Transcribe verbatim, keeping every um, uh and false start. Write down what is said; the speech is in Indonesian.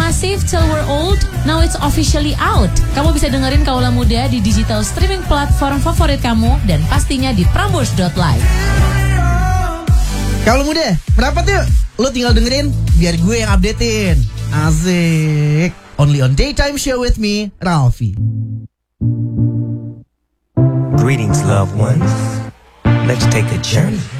Massive Till We're Old, now it's officially out. Kamu bisa dengerin Kaula Muda di digital streaming platform favorit kamu dan pastinya di prambors dot live. Kaula Muda, berapa tuh? Lo tinggal dengerin, biar gue yang updatein. Asik. Only on Daytime Show with me, Ralfi. Greetings, loved ones. Let's take a journey.